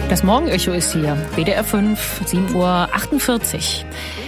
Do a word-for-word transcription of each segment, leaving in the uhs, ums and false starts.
Das Morgenecho ist hier, W D R fünf, sieben Uhr achtundvierzig.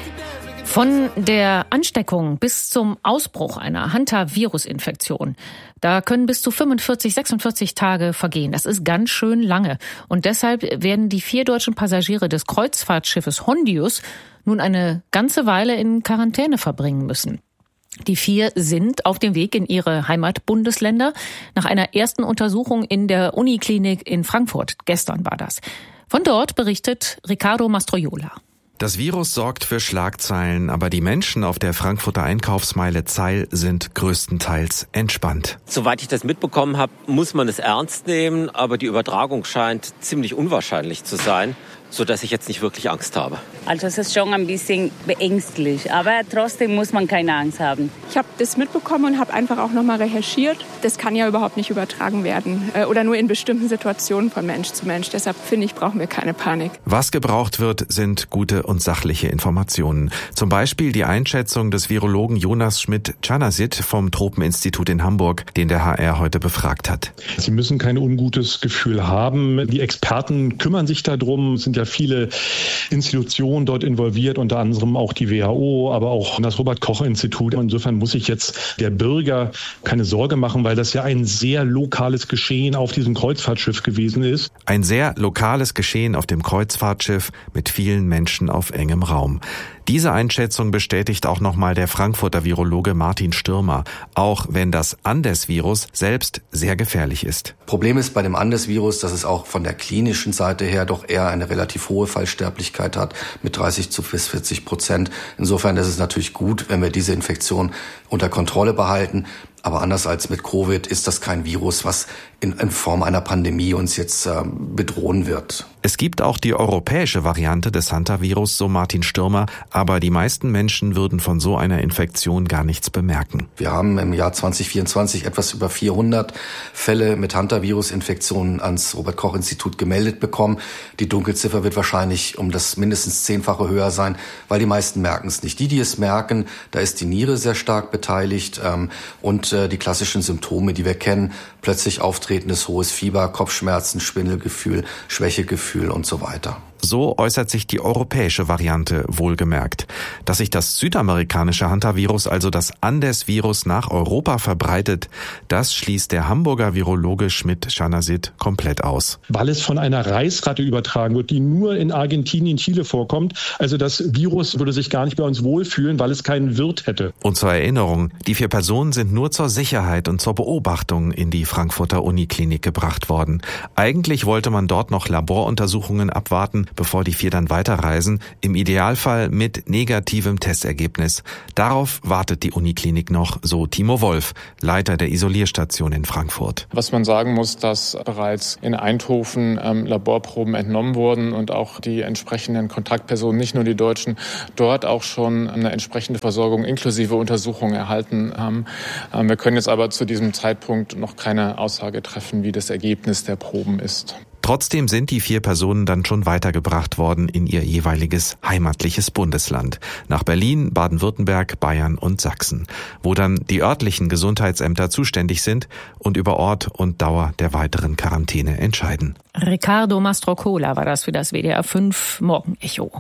Von der Ansteckung bis zum Ausbruch einer Hantavirus-Infektion, da können bis zu fünfundvierzig, sechsundvierzig Tage vergehen. Das ist ganz schön lange. Und deshalb werden die vier deutschen Passagiere des Kreuzfahrtschiffes Hondius nun eine ganze Weile in Quarantäne verbringen müssen. Die vier sind auf dem Weg in ihre Heimatbundesländer nach einer ersten Untersuchung in der Uniklinik in Frankfurt. Gestern war das. Von dort berichtet Riccardo Mastrojola. Das Virus sorgt für Schlagzeilen, aber die Menschen auf der Frankfurter Einkaufsmeile Zeil sind größtenteils entspannt. Soweit ich das mitbekommen habe, muss man es ernst nehmen, aber die Übertragung scheint ziemlich unwahrscheinlich zu sein, sodass ich jetzt nicht wirklich Angst habe. Also es ist schon ein bisschen beängstlich, aber trotzdem muss man keine Angst haben. Ich habe das mitbekommen und habe einfach auch nochmal recherchiert. Das kann ja überhaupt nicht übertragen werden oder nur in bestimmten Situationen von Mensch zu Mensch. Deshalb finde ich, brauchen wir keine Panik. Was gebraucht wird, sind gute und sachliche Informationen. Zum Beispiel die Einschätzung des Virologen Jonas Schmidt-Czanasit vom Tropeninstitut in Hamburg, den der H R heute befragt hat. Sie müssen kein ungutes Gefühl haben. Die Experten kümmern sich darum. Es sind ja viele Institutionen dort involviert, unter anderem auch die W H O, aber auch das Robert-Koch-Institut. Insofern muss sich jetzt der Bürger keine Sorge machen, weil das ja ein sehr lokales Geschehen auf diesem Kreuzfahrtschiff gewesen ist. Ein sehr lokales Geschehen auf dem Kreuzfahrtschiff mit vielen Menschen auf engem Raum. Diese Einschätzung bestätigt auch nochmal der Frankfurter Virologe Martin Stürmer, auch wenn das Andes-Virus selbst sehr gefährlich ist. Problem ist bei dem Andes-Virus, dass es auch von der klinischen Seite her doch eher eine relativ hohe Fallsterblichkeit hat, mit dreißig bis vierzig Prozent. Insofern ist es natürlich gut, wenn wir diese Infektion unter Kontrolle behalten. Aber anders als mit Covid ist das kein Virus, was in, in Form einer Pandemie uns jetzt äh, bedrohen wird. Es gibt auch die europäische Variante des Hantavirus, so Martin Stürmer, aber die meisten Menschen würden von so einer Infektion gar nichts bemerken. Wir haben im Jahr zwanzig vierundzwanzig etwas über vierhundert Fälle mit Hantavirus-Infektionen ans Robert-Koch-Institut gemeldet bekommen. Die Dunkelziffer wird wahrscheinlich um das mindestens zehnfache höher sein, weil die meisten merken es nicht. Die, die es merken, da ist die Niere sehr stark beteiligt ähm, und die klassischen Symptome, die wir kennen, plötzlich auftretendes hohes Fieber, Kopfschmerzen, Schwindelgefühl, Schwächegefühl und so weiter. So äußert sich die europäische Variante wohlgemerkt. Dass sich das südamerikanische Hantavirus, also das Andes-Virus, nach Europa verbreitet, das schließt der Hamburger Virologe Schmidt-Czanasit komplett aus. Weil es von einer Reisratte übertragen wird, die nur in Argentinien, Chile vorkommt. Also das Virus würde sich gar nicht bei uns wohlfühlen, weil es keinen Wirt hätte. Und zur Erinnerung, die vier Personen sind nur zur Sicherheit und zur Beobachtung in die Frankfurter Uniklinik gebracht worden. Eigentlich wollte man dort noch Laboruntersuchungen abwarten, bevor die vier dann weiterreisen, im Idealfall mit negativem Testergebnis. Darauf wartet die Uniklinik noch, so Timo Wolf, Leiter der Isolierstation in Frankfurt. Was man sagen muss, dass bereits in Eindhoven ähm, Laborproben entnommen wurden und auch die entsprechenden Kontaktpersonen, nicht nur die Deutschen, dort auch schon eine entsprechende Versorgung inklusive Untersuchung erhalten haben. Ähm, wir können jetzt aber zu diesem Zeitpunkt noch keine Aussage treffen, wie das Ergebnis der Proben ist. Trotzdem sind die vier Personen dann schon weitergebracht worden in ihr jeweiliges heimatliches Bundesland. Nach Berlin, Baden-Württemberg, Bayern und Sachsen, wo dann die örtlichen Gesundheitsämter zuständig sind und über Ort und Dauer der weiteren Quarantäne entscheiden. Riccardo Mastrojola war das für das W D R fünf Morgenecho.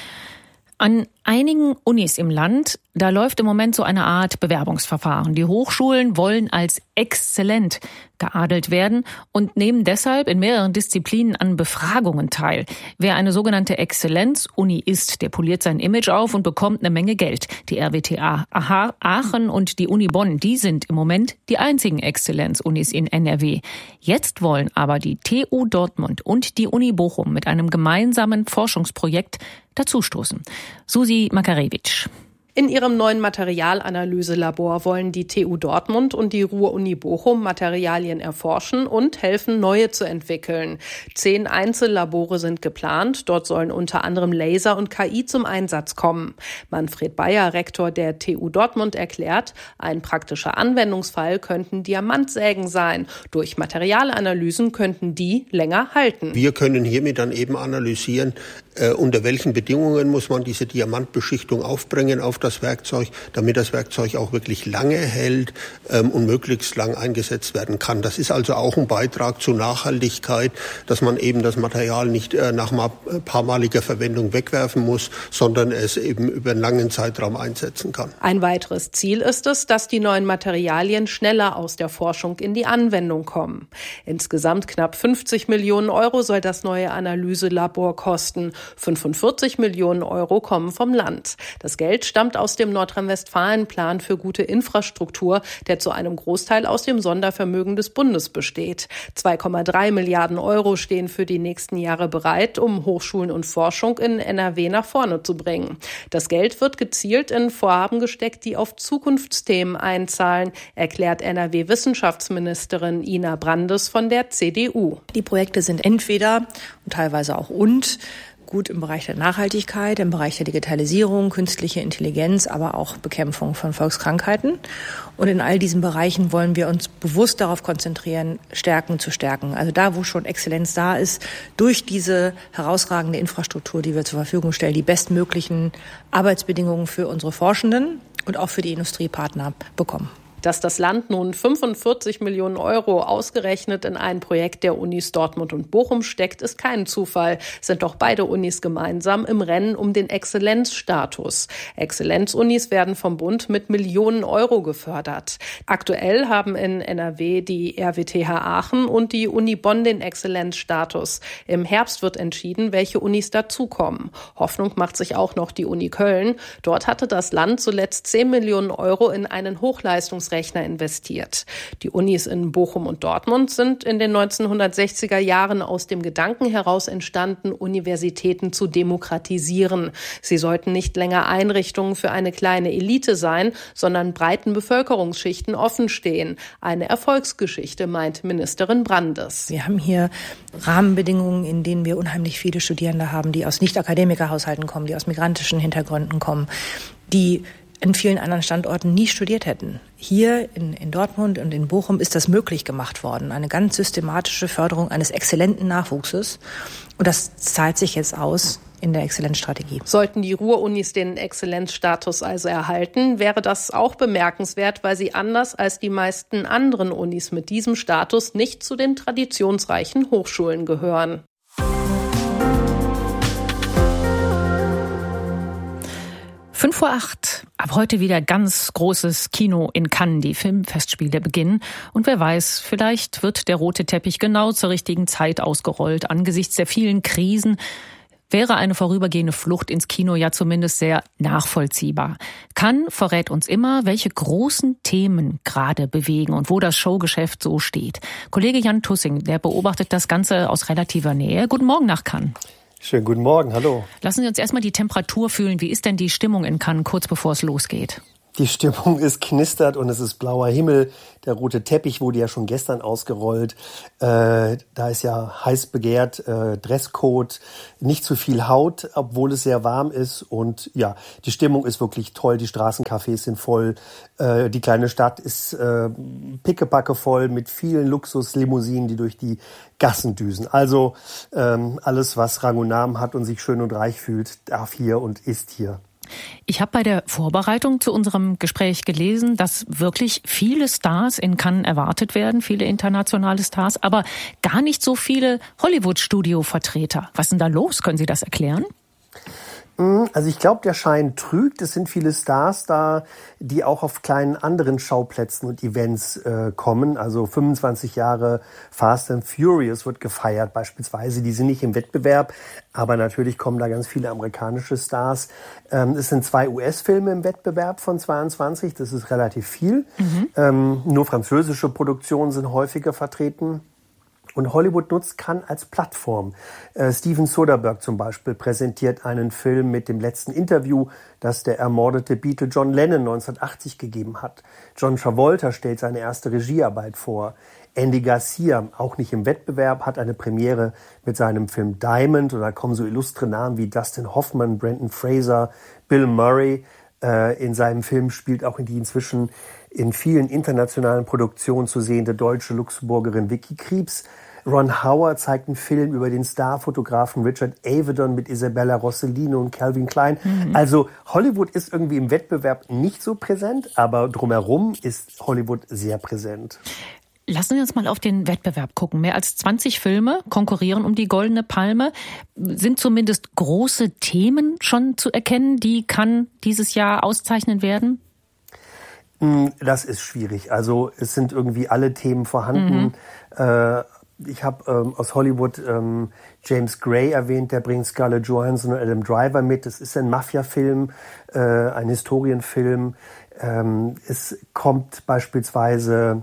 An einigen Unis im Land, da läuft im Moment so eine Art Bewerbungsverfahren. Die Hochschulen wollen als exzellent geadelt werden und nehmen deshalb in mehreren Disziplinen an Befragungen teil. Wer eine sogenannte Exzellenz-Uni ist, der poliert sein Image auf und bekommt eine Menge Geld. Die R W T H Aachen und die Uni Bonn, die sind im Moment die einzigen Exzellenz-Unis in N R W. Jetzt wollen aber die T U Dortmund und die Uni Bochum mit einem gemeinsamen Forschungsprojekt dazustoßen. Susi Makarewitsch. In ihrem neuen Materialanalyselabor wollen die T U Dortmund und die Ruhr-Uni Bochum Materialien erforschen und helfen, neue zu entwickeln. Zehn Einzellabore sind geplant. Dort sollen unter anderem Laser und K I zum Einsatz kommen. Manfred Bayer, Rektor der T U Dortmund, erklärt, ein praktischer Anwendungsfall könnten Diamantsägen sein. Durch Materialanalysen könnten die länger halten. Wir können hiermit dann eben analysieren, äh, unter welchen Bedingungen muss man diese Diamantbeschichtung aufbringen auf das Werkzeug, damit das Werkzeug auch wirklich lange hält ähm, und möglichst lang eingesetzt werden kann. Das ist also auch ein Beitrag zur Nachhaltigkeit, dass man eben das Material nicht äh, nach mal, äh, paarmaliger Verwendung wegwerfen muss, sondern es eben über einen langen Zeitraum einsetzen kann. Ein weiteres Ziel ist es, dass die neuen Materialien schneller aus der Forschung in die Anwendung kommen. Insgesamt knapp fünfzig Millionen Euro soll das neue Analyselabor kosten. fünfundvierzig Millionen Euro kommen vom Land. Das Geld stammt aus dem Nordrhein-Westfalen-Plan für gute Infrastruktur, der zu einem Großteil aus dem Sondervermögen des Bundes besteht. zwei Komma drei Milliarden Euro stehen für die nächsten Jahre bereit, um Hochschulen und Forschung in N R W nach vorne zu bringen. Das Geld wird gezielt in Vorhaben gesteckt, die auf Zukunftsthemen einzahlen, erklärt N R W-Wissenschaftsministerin Ina Brandes von der C D U. Die Projekte sind entweder und teilweise auch und gut im Bereich der Nachhaltigkeit, im Bereich der Digitalisierung, künstliche Intelligenz, aber auch Bekämpfung von Volkskrankheiten. Und in all diesen Bereichen wollen wir uns bewusst darauf konzentrieren, Stärken zu stärken. Also da, wo schon Exzellenz da ist, durch diese herausragende Infrastruktur, die wir zur Verfügung stellen, die bestmöglichen Arbeitsbedingungen für unsere Forschenden und auch für die Industriepartner bekommen. Dass das Land nun fünfundvierzig Millionen Euro ausgerechnet in ein Projekt der Unis Dortmund und Bochum steckt, ist kein Zufall. Sind doch beide Unis gemeinsam im Rennen um den Exzellenzstatus. Exzellenzunis werden vom Bund mit Millionen Euro gefördert. Aktuell haben in N R W die R W T H Aachen und die Uni Bonn den Exzellenzstatus. Im Herbst wird entschieden, welche Unis dazukommen. Hoffnung macht sich auch noch die Uni Köln. Dort hatte das Land zuletzt zehn Millionen Euro in einen Hochleistungsrechner investiert. Die Unis in Bochum und Dortmund sind in den neunzehnhundertsechziger Jahren aus dem Gedanken heraus entstanden, Universitäten zu demokratisieren. Sie sollten nicht länger Einrichtungen für eine kleine Elite sein, sondern breiten Bevölkerungsschichten offen stehen. Eine Erfolgsgeschichte, meint Ministerin Brandes. Wir haben hier Rahmenbedingungen, in denen wir unheimlich viele Studierende haben, die aus Nicht-Akademiker-Haushalten kommen, die aus migrantischen Hintergründen kommen, die in vielen anderen Standorten nie studiert hätten. Hier in, in Dortmund und in Bochum ist das möglich gemacht worden. Eine ganz systematische Förderung eines exzellenten Nachwuchses. Und das zahlt sich jetzt aus in der Exzellenzstrategie. Sollten die Ruhr-Unis den Exzellenzstatus also erhalten, wäre das auch bemerkenswert, weil sie anders als die meisten anderen Unis mit diesem Status nicht zu den traditionsreichen Hochschulen gehören. Fünf vor acht. Ab heute wieder ganz großes Kino in Cannes. Die Filmfestspiele beginnen. Und wer weiß, vielleicht wird der rote Teppich genau zur richtigen Zeit ausgerollt. Angesichts der vielen Krisen wäre eine vorübergehende Flucht ins Kino ja zumindest sehr nachvollziehbar. Cannes verrät uns immer, welche großen Themen gerade bewegen und wo das Showgeschäft so steht. Kollege Jan Tussing, der beobachtet das Ganze aus relativer Nähe. Guten Morgen nach Cannes. Schönen guten Morgen, hallo. Lassen Sie uns erstmal die Temperatur fühlen. Wie ist denn die Stimmung in Cannes kurz bevor es losgeht? Die Stimmung ist knistert und es ist blauer Himmel. Der rote Teppich wurde ja schon gestern ausgerollt. Äh, da ist ja heiß begehrt, äh, Dresscode, nicht zu viel Haut, obwohl es sehr warm ist. Und ja, die Stimmung ist wirklich toll. Die Straßencafés sind voll. Äh, die kleine Stadt ist äh, pickepacke voll mit vielen Luxuslimousinen, die durch die Gassen düsen. Also ähm, alles, was Rang und Namen hat und sich schön und reich fühlt, darf hier und ist hier. Ich habe bei der Vorbereitung zu unserem Gespräch gelesen, dass wirklich viele Stars in Cannes erwartet werden, viele internationale Stars, aber gar nicht so viele Hollywood-Studio-Vertreter. Was ist denn da los? Können Sie das erklären? Also ich glaube, der Schein trügt. Es sind viele Stars da, die auch auf kleinen anderen Schauplätzen und Events äh, kommen. Also fünfundzwanzig Jahre Fast and Furious wird gefeiert beispielsweise. Die sind nicht im Wettbewerb, aber natürlich kommen da ganz viele amerikanische Stars. Ähm, es sind zwei U S-Filme im Wettbewerb von zweiundzwanzig. Das ist relativ viel. Mhm. Ähm, nur französische Produktionen sind häufiger vertreten. Und Hollywood nutzt Cannes als Plattform. Äh, Steven Soderbergh zum Beispiel präsentiert einen Film mit dem letzten Interview, das der ermordete Beatle John Lennon neunzehnhundertachtzig gegeben hat. John Travolta stellt seine erste Regiearbeit vor. Andy Garcia, auch nicht im Wettbewerb, hat eine Premiere mit seinem Film Diamond. Und da kommen so illustre Namen wie Dustin Hoffman, Brendan Fraser, Bill Murray. Äh, in seinem Film spielt auch in die inzwischen in vielen internationalen Produktionen zu sehende deutsche Luxemburgerin Vicky Krieps. Ron Howard zeigt einen Film über den Starfotografen Richard Avedon mit Isabella Rossellino und Calvin Klein. Mhm. Also Hollywood ist irgendwie im Wettbewerb nicht so präsent, aber drumherum ist Hollywood sehr präsent. Lassen Sie uns mal auf den Wettbewerb gucken. Mehr als zwanzig Filme konkurrieren um die Goldene Palme. Sind zumindest große Themen schon zu erkennen, die Cannes dieses Jahr auszeichnen werden? Das ist schwierig. Also es sind irgendwie alle Themen vorhanden. Mhm. Äh, ich habe ähm, aus Hollywood ähm, James Gray erwähnt, der bringt Scarlett Johansson und Adam Driver mit. Es ist ein Mafia-Film, äh, ein Historienfilm. Ähm, es kommt beispielsweise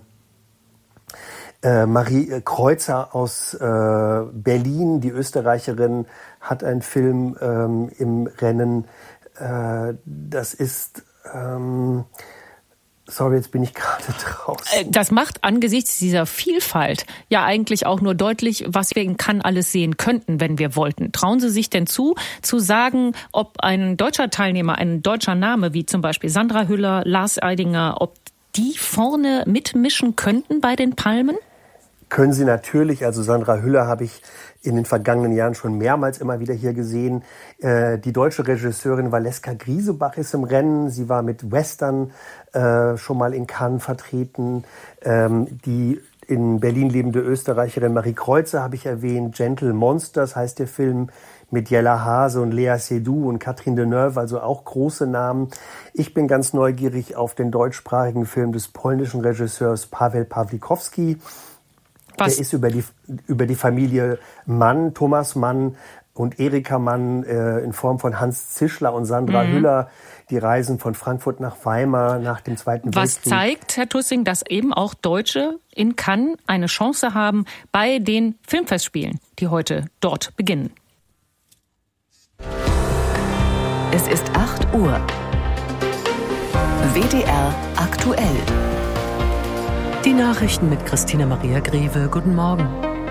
Äh, Marie Kreuzer aus äh, Berlin, die Österreicherin, hat einen Film ähm, im Rennen. Äh, das ist, ähm, sorry, jetzt bin ich gerade draußen. Das macht angesichts dieser Vielfalt ja eigentlich auch nur deutlich, was wir in Cannes alles sehen könnten, wenn wir wollten. Trauen Sie sich denn zu, zu sagen, ob ein deutscher Teilnehmer, ein deutscher Name, wie zum Beispiel Sandra Hüller, Lars Eidinger, ob die vorne mitmischen könnten bei den Palmen? Können Sie natürlich. Also Sandra Hüller habe ich in den vergangenen Jahren schon mehrmals immer wieder hier gesehen. Äh, die deutsche Regisseurin Valeska Griesebach ist im Rennen. Sie war mit Western äh, schon mal in Cannes vertreten. Ähm, die in Berlin lebende Österreicherin Marie Kreuzer habe ich erwähnt. Gentle Monsters heißt der Film mit Jella Hase und Lea Seydoux und Catherine Deneuve, also auch große Namen. Ich bin ganz neugierig auf den deutschsprachigen Film des polnischen Regisseurs Paweł Pawlikowski. Was? Der ist über die, über die Familie Mann, Thomas Mann und Erika Mann äh, in Form von Hans Zischler und Sandra mhm. Hüller, die reisen von Frankfurt nach Weimar nach dem Zweiten Was Weltkrieg. Was zeigt, Herr Tussing, dass eben auch Deutsche in Cannes eine Chance haben bei den Filmfestspielen, die heute dort beginnen. Es ist acht Uhr. W D R aktuell. Die Nachrichten mit Christina Maria Greve. Guten Morgen.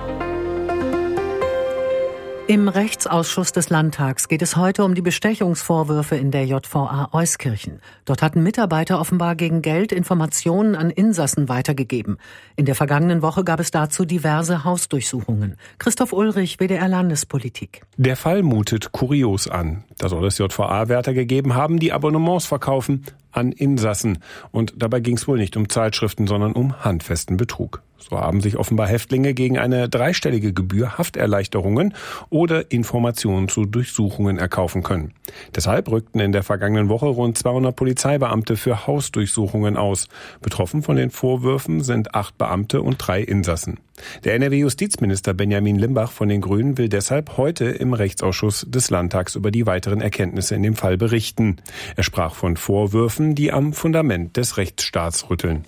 Im Rechtsausschuss des Landtags geht es heute um die Bestechungsvorwürfe in der J V A Euskirchen. Dort hatten Mitarbeiter offenbar gegen Geld Informationen an Insassen weitergegeben. In der vergangenen Woche gab es dazu diverse Hausdurchsuchungen. Christoph Ulrich, W D R Landespolitik. Der Fall mutet kurios an. Da soll es J V A-Wärter gegeben haben, die Abonnements verkaufen an Insassen. Und dabei ging es wohl nicht um Zeitschriften, sondern um handfesten Betrug. So haben sich offenbar Häftlinge gegen eine dreistellige Gebühr Hafterleichterungen oder Informationen zu Durchsuchungen erkaufen können. Deshalb rückten in der vergangenen Woche rund zweihundert Polizeibeamte für Hausdurchsuchungen aus. Betroffen von den Vorwürfen sind acht Beamte und drei Insassen. Der N R W-Justizminister Benjamin Limbach von den Grünen will deshalb heute im Rechtsausschuss des Landtags über die weiteren Erkenntnisse in dem Fall berichten. Er sprach von Vorwürfen, die am Fundament des Rechtsstaats rütteln.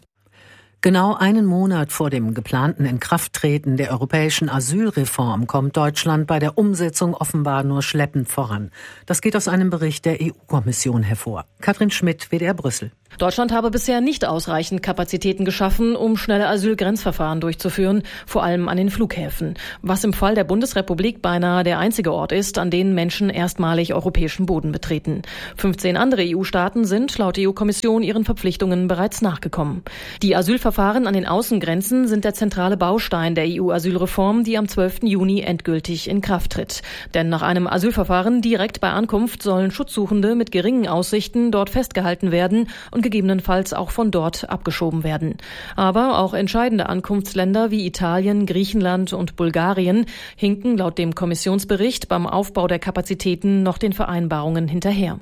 Genau einen Monat vor dem geplanten Inkrafttreten der europäischen Asylreform kommt Deutschland bei der Umsetzung offenbar nur schleppend voran. Das geht aus einem Bericht der E U-Kommission hervor. Katrin Schmidt, W D R Brüssel. Deutschland habe bisher nicht ausreichend Kapazitäten geschaffen, um schnelle Asylgrenzverfahren durchzuführen, vor allem an den Flughäfen. Was im Fall der Bundesrepublik beinahe der einzige Ort ist, an dem Menschen erstmalig europäischen Boden betreten. fünfzehn andere E U-Staaten sind laut E U-Kommission ihren Verpflichtungen bereits nachgekommen. Die Asylverfahren an den Außengrenzen sind der zentrale Baustein der E U-Asylreform, die am zwölften Juni endgültig in Kraft tritt. Denn nach einem Asylverfahren direkt bei Ankunft sollen Schutzsuchende mit geringen Aussichten dort festgehalten werden und gegebenenfalls auch von dort abgeschoben werden. Aber auch entscheidende Ankunftsländer wie Italien, Griechenland und Bulgarien hinken laut dem Kommissionsbericht beim Aufbau der Kapazitäten noch den Vereinbarungen hinterher.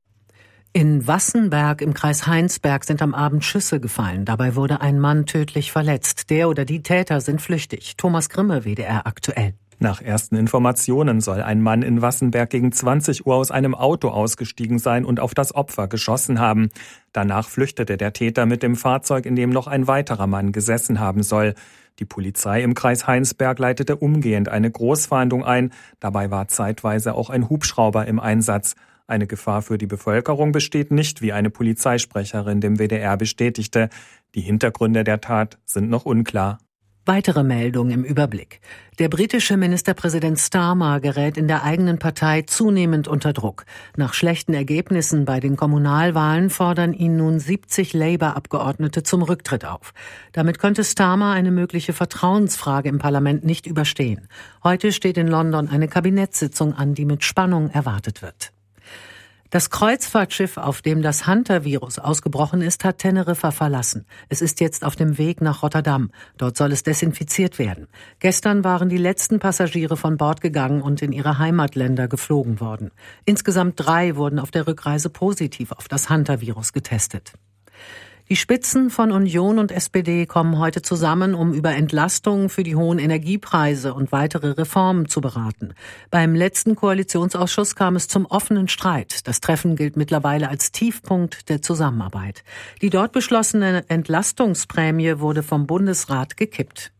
In Wassenberg im Kreis Heinsberg sind am Abend Schüsse gefallen. Dabei wurde ein Mann tödlich verletzt. Der oder die Täter sind flüchtig. Thomas Grimme, W D R aktuell. Nach ersten Informationen soll ein Mann in Wassenberg gegen zwanzig Uhr aus einem Auto ausgestiegen sein und auf das Opfer geschossen haben. Danach flüchtete der Täter mit dem Fahrzeug, in dem noch ein weiterer Mann gesessen haben soll. Die Polizei im Kreis Heinsberg leitete umgehend eine Großfahndung ein. Dabei war zeitweise auch ein Hubschrauber im Einsatz. Eine Gefahr für die Bevölkerung besteht nicht, wie eine Polizeisprecherin dem W D R bestätigte. Die Hintergründe der Tat sind noch unklar. Weitere Meldungen im Überblick. Der britische Ministerpräsident Starmer gerät in der eigenen Partei zunehmend unter Druck. Nach schlechten Ergebnissen bei den Kommunalwahlen fordern ihn nun siebzig Labour-Abgeordnete zum Rücktritt auf. Damit könnte Starmer eine mögliche Vertrauensfrage im Parlament nicht überstehen. Heute steht in London eine Kabinettssitzung an, die mit Spannung erwartet wird. Das Kreuzfahrtschiff, auf dem das Hunter-Virus ausgebrochen ist, hat Teneriffa verlassen. Es ist jetzt auf dem Weg nach Rotterdam. Dort soll es desinfiziert werden. Gestern waren die letzten Passagiere von Bord gegangen und in ihre Heimatländer geflogen worden. Insgesamt drei wurden auf der Rückreise positiv auf das Hunter-Virus getestet. Die Spitzen von Union und S P D kommen heute zusammen, um über Entlastungen für die hohen Energiepreise und weitere Reformen zu beraten. Beim letzten Koalitionsausschuss kam es zum offenen Streit. Das Treffen gilt mittlerweile als Tiefpunkt der Zusammenarbeit. Die dort beschlossene Entlastungsprämie wurde vom Bundesrat gekippt.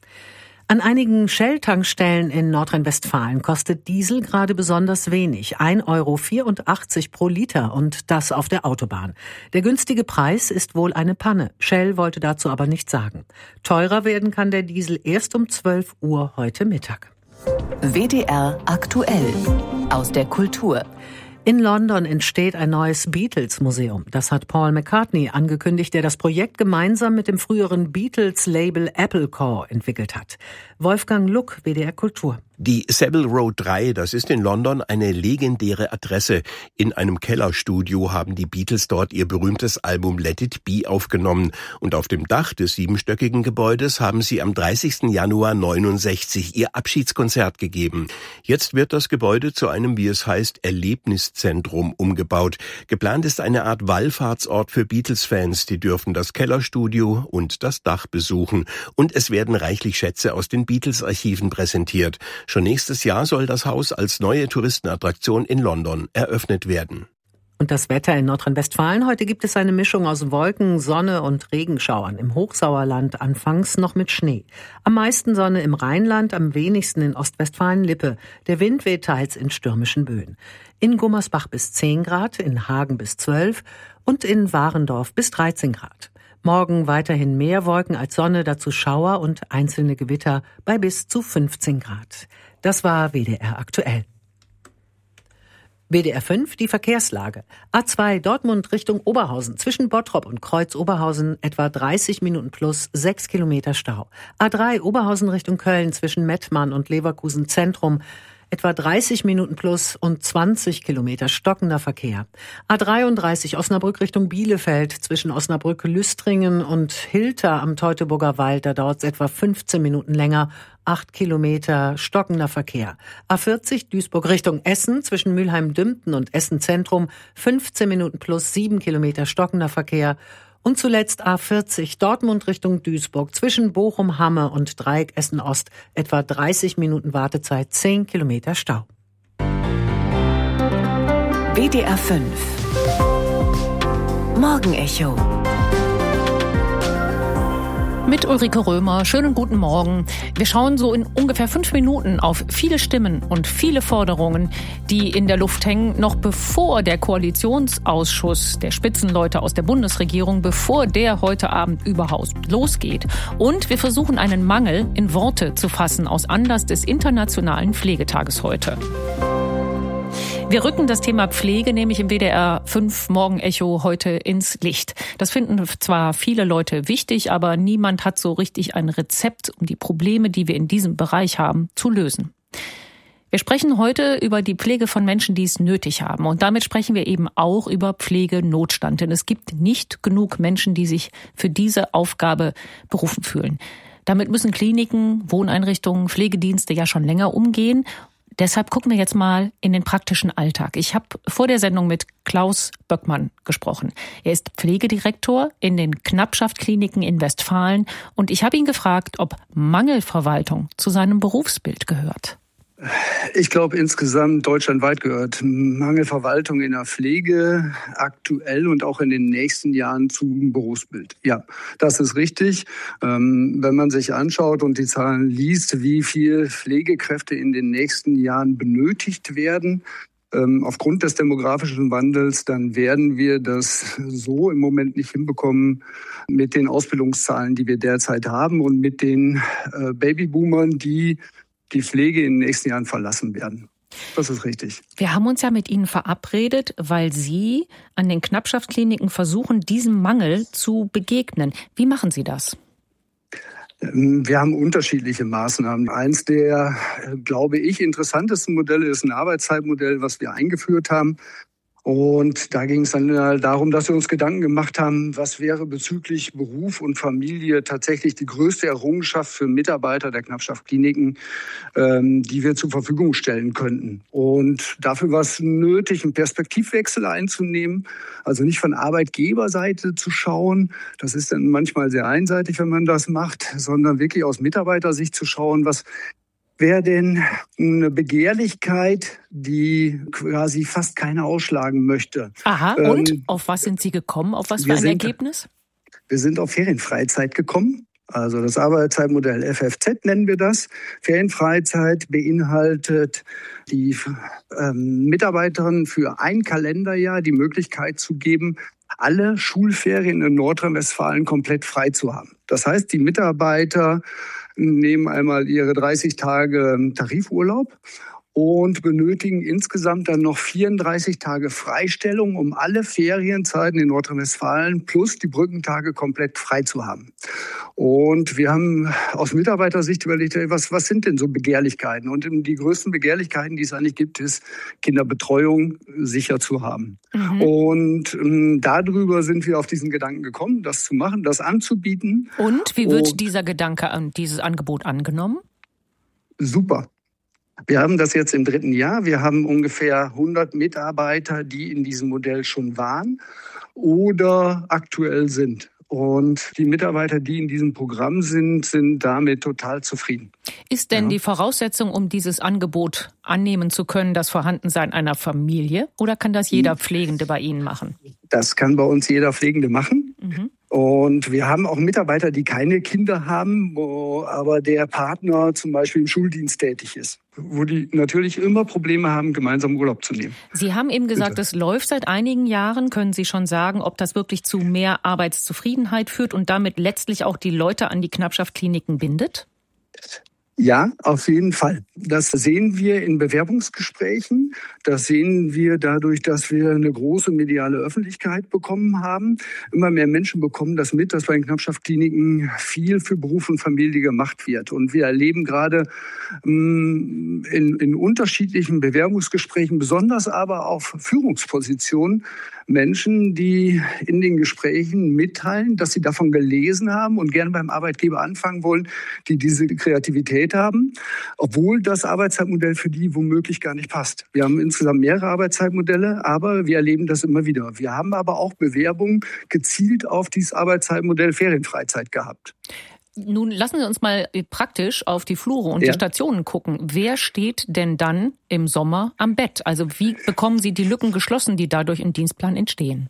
An einigen Shell-Tankstellen in Nordrhein-Westfalen kostet Diesel gerade besonders wenig, ein Euro vierundachtzig pro Liter, und das auf der Autobahn. Der günstige Preis ist wohl eine Panne. Shell wollte dazu aber nichts sagen. Teurer werden kann der Diesel erst um zwölf Uhr heute Mittag. W D R aktuell aus der Kultur. In London entsteht ein neues Beatles-Museum. Das hat Paul McCartney angekündigt, der das Projekt gemeinsam mit dem früheren Beatles-Label Applecore entwickelt hat. Wolfgang Luck, W D R Kultur. Die Savile Row drei, das ist in London eine legendäre Adresse. In einem Kellerstudio haben die Beatles dort ihr berühmtes Album Let It Be aufgenommen. Und auf dem Dach des siebenstöckigen Gebäudes haben sie am dreißigsten Januar neunundsechzig ihr Abschiedskonzert gegeben. Jetzt wird das Gebäude zu einem, wie es heißt, Erlebniszentrum umgebaut. Geplant ist eine Art Wallfahrtsort für Beatles-Fans. Die dürfen das Kellerstudio und das Dach besuchen. Und es werden reichlich Schätze aus den Beatles-Archiven präsentiert. Schon nächstes Jahr soll das Haus als neue Touristenattraktion in London eröffnet werden. Und das Wetter in Nordrhein-Westfalen. Heute gibt es eine Mischung aus Wolken, Sonne und Regenschauern. Im Hochsauerland anfangs noch mit Schnee. Am meisten Sonne im Rheinland, am wenigsten in Ostwestfalen-Lippe. Der Wind weht teils in stürmischen Böen. In Gummersbach bis zehn Grad, in Hagen bis zwölf und in Warendorf bis dreizehn Grad. Morgen weiterhin mehr Wolken als Sonne, dazu Schauer und einzelne Gewitter bei bis zu fünfzehn Grad. Das war W D R aktuell. W D R fünf, die Verkehrslage. A zwei Dortmund Richtung Oberhausen, zwischen Bottrop und Kreuz-Oberhausen etwa dreißig Minuten plus sechs Kilometer Stau. A drei Oberhausen Richtung Köln, zwischen Mettmann und Leverkusen Zentrum etwa dreißig Minuten plus und zwanzig Kilometer stockender Verkehr. A dreiunddreißig Osnabrück Richtung Bielefeld, zwischen Osnabrück-Lüstringen und Hilter am Teutoburger Wald, da dauert es etwa fünfzehn Minuten länger, acht Kilometer stockender Verkehr. A vierzig Duisburg Richtung Essen, zwischen Mülheim-Dümpten und Essen Zentrum, fünfzehn Minuten plus sieben Kilometer stockender Verkehr. Und zuletzt A vierzig Dortmund Richtung Duisburg, zwischen Bochum-Hamme und Dreieck Essen-Ost, etwa dreißig Minuten Wartezeit, zehn Kilometer Stau. W D R fünf Morgenecho mit Ulrike Römer. Schönen guten Morgen. Wir schauen so in ungefähr fünf Minuten auf viele Stimmen und viele Forderungen, die in der Luft hängen, noch bevor der Koalitionsausschuss der Spitzenleute aus der Bundesregierung, bevor der heute Abend überhaupt losgeht. Und wir versuchen einen Mangel in Worte zu fassen aus Anlass des Internationalen Pflegetages heute. Wir rücken das Thema Pflege nämlich im W D R fünf Morgenecho heute ins Licht. Das finden zwar viele Leute wichtig, aber niemand hat so richtig ein Rezept, um die Probleme, die wir in diesem Bereich haben, zu lösen. Wir sprechen heute über die Pflege von Menschen, die es nötig haben. Und damit sprechen wir eben auch über Pflegenotstand. Denn es gibt nicht genug Menschen, die sich für diese Aufgabe berufen fühlen. Damit müssen Kliniken, Wohneinrichtungen, Pflegedienste ja schon länger umgehen. Deshalb gucken wir jetzt mal in den praktischen Alltag. Ich habe vor der Sendung mit Klaus Böckmann gesprochen. Er ist Pflegedirektor in den Knappschaft-Kliniken in Westfalen und ich habe ihn gefragt, ob Mangelverwaltung zu seinem Berufsbild gehört. Ich glaube, insgesamt deutschlandweit gehört Mangelverwaltung in der Pflege aktuell und auch in den nächsten Jahren zum Berufsbild. Ja, das ist richtig. Ähm, wenn man sich anschaut und die Zahlen liest, wie viel Pflegekräfte in den nächsten Jahren benötigt werden, Aufgrund des demografischen Wandels, dann werden wir das so im Moment nicht hinbekommen mit den Ausbildungszahlen, die wir derzeit haben und mit den Babyboomern, die die Pflege in den nächsten Jahren verlassen werden. Das ist richtig. Wir haben uns ja mit Ihnen verabredet, weil Sie an den Knappschaftkliniken versuchen, diesem Mangel zu begegnen. Wie machen Sie das? Wir haben unterschiedliche Maßnahmen. Eins der, glaube ich, interessantesten Modelle ist ein Arbeitszeitmodell, was wir eingeführt haben. Und da ging es dann darum, dass wir uns Gedanken gemacht haben, was wäre bezüglich Beruf und Familie tatsächlich die größte Errungenschaft für Mitarbeiter der Knappschaftkliniken, ähm, die wir zur Verfügung stellen könnten. Und dafür war es nötig, einen Perspektivwechsel einzunehmen, also nicht von Arbeitgeberseite zu schauen. Das ist dann manchmal sehr einseitig, wenn man das macht, sondern wirklich aus Mitarbeitersicht zu schauen, was wäre denn eine Begehrlichkeit, die quasi fast keiner ausschlagen möchte. Aha, ähm, und auf was sind Sie gekommen? Auf was für ein sind, Ergebnis? Wir sind auf Ferienfreizeit gekommen. Also das Arbeitszeitmodell F F Z nennen wir das. Ferienfreizeit beinhaltet die ähm, Mitarbeiterinnen für ein Kalenderjahr die Möglichkeit zu geben, alle Schulferien in Nordrhein-Westfalen komplett frei zu haben. Das heißt, die Mitarbeiter nehmen einmal ihre dreißig Tage Tarifurlaub und benötigen insgesamt dann noch vierunddreißig Tage Freistellung, um alle Ferienzeiten in Nordrhein-Westfalen plus die Brückentage komplett frei zu haben. Und wir haben aus Mitarbeitersicht überlegt, was, was sind denn so Begehrlichkeiten? Und die größten Begehrlichkeiten, die es eigentlich gibt, ist, Kinderbetreuung sicher zu haben. Mhm. Und ähm, darüber sind wir auf diesen Gedanken gekommen, das zu machen, das anzubieten. Und wie wird Und dieser Gedanke, dieses Angebot angenommen? Super. Wir haben das jetzt im dritten Jahr. Wir haben ungefähr hundert Mitarbeiter, die in diesem Modell schon waren oder aktuell sind. Und die Mitarbeiter, die in diesem Programm sind, sind damit total zufrieden. Ist denn ja. die Voraussetzung, um dieses Angebot annehmen zu können, das Vorhandensein einer Familie? Oder kann das jeder Pflegende bei Ihnen machen? Das kann bei uns jeder Pflegende machen. Mhm. Und wir haben auch Mitarbeiter, die keine Kinder haben, wo aber der Partner zum Beispiel im Schuldienst tätig ist, wo die natürlich immer Probleme haben, gemeinsam Urlaub zu nehmen. Sie haben eben gesagt, es läuft seit einigen Jahren. Können Sie schon sagen, ob das wirklich zu mehr Arbeitszufriedenheit führt und damit letztlich auch die Leute an die Knappschaftkliniken bindet? Ja, auf jeden Fall. Das sehen wir in Bewerbungsgesprächen. Das sehen wir dadurch, dass wir eine große mediale Öffentlichkeit bekommen haben. Immer mehr Menschen bekommen das mit, dass bei den Knappschaftkliniken viel für Beruf und Familie gemacht wird. Und wir erleben gerade in, in unterschiedlichen Bewerbungsgesprächen, besonders aber auf Führungspositionen, Menschen, die in den Gesprächen mitteilen, dass sie davon gelesen haben und gerne beim Arbeitgeber anfangen wollen, die diese Kreativität haben, obwohl das Arbeitszeitmodell für die womöglich gar nicht passt. Wir haben insgesamt mehrere Arbeitszeitmodelle, aber wir erleben das immer wieder. Wir haben aber auch Bewerbungen gezielt auf dieses Arbeitszeitmodell Ferienfreizeit gehabt. Nun lassen Sie uns mal praktisch auf die Flure und ja. die Stationen gucken. Wer steht denn dann im Sommer am Bett? Also wie bekommen Sie die Lücken geschlossen, die dadurch im Dienstplan entstehen?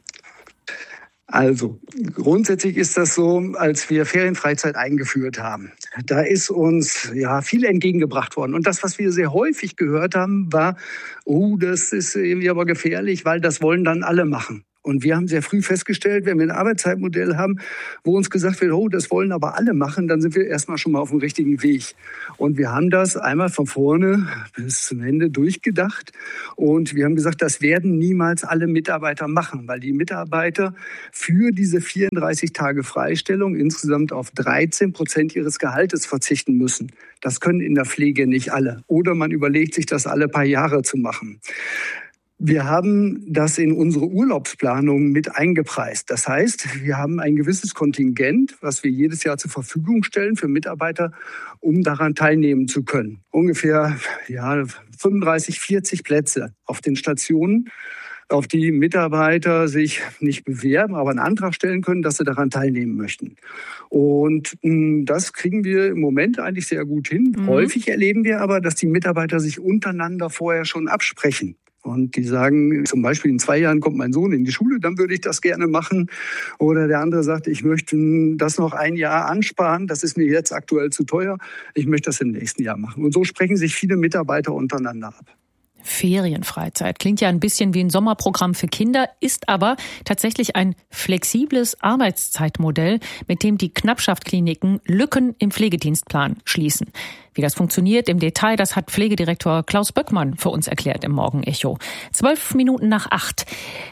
Also grundsätzlich ist das so, als wir Ferienfreizeit eingeführt haben, da ist uns ja viel entgegengebracht worden. Und das, was wir sehr häufig gehört haben, war, oh, das ist irgendwie aber gefährlich, weil das wollen dann alle machen. Und wir haben sehr früh festgestellt, wenn wir ein Arbeitszeitmodell haben, wo uns gesagt wird, oh, das wollen aber alle machen, dann sind wir erstmal schon mal auf dem richtigen Weg. Und wir haben das einmal von vorne bis zum Ende durchgedacht. Und wir haben gesagt, das werden niemals alle Mitarbeiter machen, weil die Mitarbeiter für diese vierunddreißig Tage Freistellung insgesamt auf dreizehn Prozent ihres Gehaltes verzichten müssen. Das können in der Pflege nicht alle. Oder man überlegt sich, das alle paar Jahre zu machen. Wir haben das in unsere Urlaubsplanung mit eingepreist. Das heißt, wir haben ein gewisses Kontingent, was wir jedes Jahr zur Verfügung stellen für Mitarbeiter, um daran teilnehmen zu können. Ungefähr ja, fünfunddreißig, vierzig Plätze auf den Stationen, auf die Mitarbeiter sich nicht bewerben, aber einen Antrag stellen können, dass sie daran teilnehmen möchten. Und mh, das kriegen wir im Moment eigentlich sehr gut hin. Mhm. Häufig erleben wir aber, dass die Mitarbeiter sich untereinander vorher schon absprechen. Und die sagen, zum Beispiel in zwei Jahren kommt mein Sohn in die Schule, dann würde ich das gerne machen. Oder der andere sagt, ich möchte das noch ein Jahr ansparen, das ist mir jetzt aktuell zu teuer, ich möchte das im nächsten Jahr machen. Und so sprechen sich viele Mitarbeiter untereinander ab. Ferienfreizeit. Klingt ja ein bisschen wie ein Sommerprogramm für Kinder, ist aber tatsächlich ein flexibles Arbeitszeitmodell, mit dem die Knappschaftkliniken Lücken im Pflegedienstplan schließen. Wie das funktioniert im Detail, das hat Pflegedirektor Klaus Böckmann für uns erklärt im Morgenecho. Zwölf Minuten nach acht.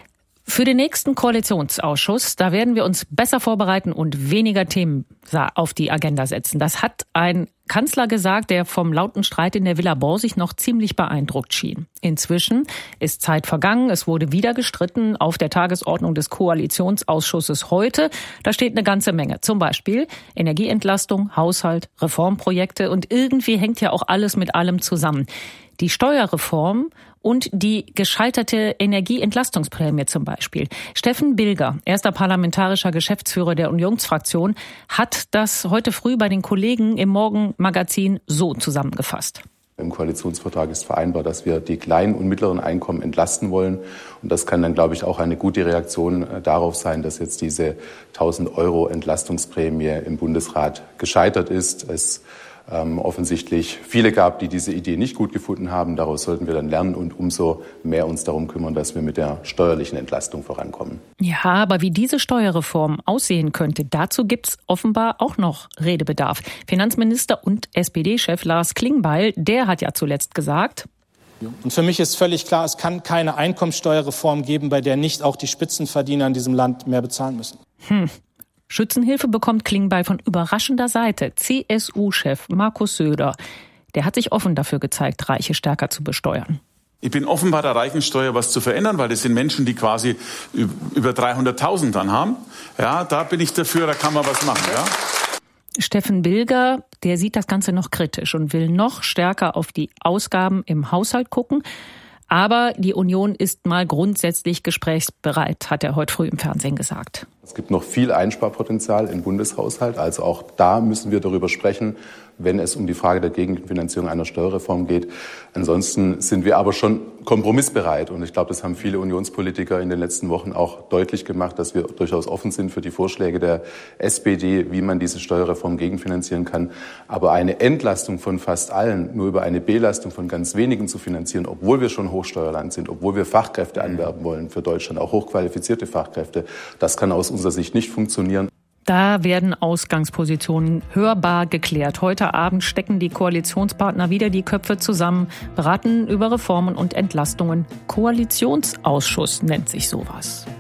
Für den nächsten Koalitionsausschuss, da werden wir uns besser vorbereiten und weniger Themen auf die Agenda setzen. Das hat ein Kanzler gesagt, der vom lauten Streit in der Villa Borsig noch ziemlich beeindruckt schien. Inzwischen ist Zeit vergangen. Es wurde wieder gestritten auf der Tagesordnung des Koalitionsausschusses heute. Da steht eine ganze Menge. Zum Beispiel Energieentlastung, Haushalt, Reformprojekte und irgendwie hängt ja auch alles mit allem zusammen. Die Steuerreform und die gescheiterte Energieentlastungsprämie zum Beispiel. Steffen Bilger, erster parlamentarischer Geschäftsführer der Unionsfraktion, hat das heute früh bei den Kollegen im Morgenmagazin so zusammengefasst. Im Koalitionsvertrag ist vereinbart, dass wir die kleinen und mittleren Einkommen entlasten wollen. Und das kann dann, glaube ich, auch eine gute Reaktion darauf sein, dass jetzt diese tausend Euro Entlastungsprämie im Bundesrat gescheitert ist. Es Ähm, offensichtlich viele gab, die diese Idee nicht gut gefunden haben. Daraus sollten wir dann lernen und umso mehr uns darum kümmern, dass wir mit der steuerlichen Entlastung vorankommen. Ja, aber wie diese Steuerreform aussehen könnte, dazu gibt's offenbar auch noch Redebedarf. Finanzminister und S P D-Chef Lars Klingbeil, der hat ja zuletzt gesagt: Und für mich ist völlig klar, es kann keine Einkommensteuerreform geben, bei der nicht auch die Spitzenverdiener in diesem Land mehr bezahlen müssen. Hm. Schützenhilfe bekommt Klingbeil von überraschender Seite. C S U-Chef Markus Söder, der hat sich offen dafür gezeigt, Reiche stärker zu besteuern. Ich bin offen, bei der Reichensteuer was zu verändern, weil das sind Menschen, die quasi über dreihunderttausend dann haben. Ja, da bin ich dafür, da kann man was machen, ja. Steffen Bilger, der sieht das Ganze noch kritisch und will noch stärker auf die Ausgaben im Haushalt gucken. Aber die Union ist mal grundsätzlich gesprächsbereit, hat er heute früh im Fernsehen gesagt. Es gibt noch viel Einsparpotenzial im Bundeshaushalt. Also auch da müssen wir darüber sprechen, wenn es um die Frage der Gegenfinanzierung einer Steuerreform geht. Ansonsten sind wir aber schon kompromissbereit. Und ich glaube, das haben viele Unionspolitiker in den letzten Wochen auch deutlich gemacht, dass wir durchaus offen sind für die Vorschläge der S P D, wie man diese Steuerreform gegenfinanzieren kann. Aber eine Entlastung von fast allen nur über eine Belastung von ganz wenigen zu finanzieren, obwohl wir schon Hochsteuerland sind, obwohl wir Fachkräfte anwerben wollen für Deutschland, auch hochqualifizierte Fachkräfte, das kann aus unserer Sicht nicht funktionieren. Da werden Ausgangspositionen hörbar geklärt. Heute Abend stecken die Koalitionspartner wieder die Köpfe zusammen, beraten über Reformen und Entlastungen. Koalitionsausschuss nennt sich sowas.